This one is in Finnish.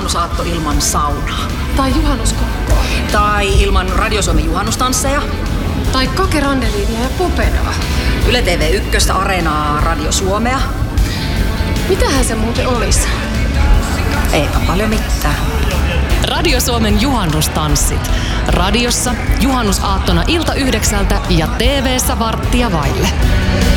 juhannusaatto ilman saunaa. Tai juhannuskokkoa. Tai ilman Radio Suomen juhannustansseja. Tai Kake Randeliinia ja Popedaa. Yle TV Ykköstä, Areenaa, Radio Suomea. Mitähän se muuten olisi? Eipä paljon mitään. Radio Suomen juhannustanssit. Radiossa juhannusaattona ilta 9 ja TV:ssä 8:15.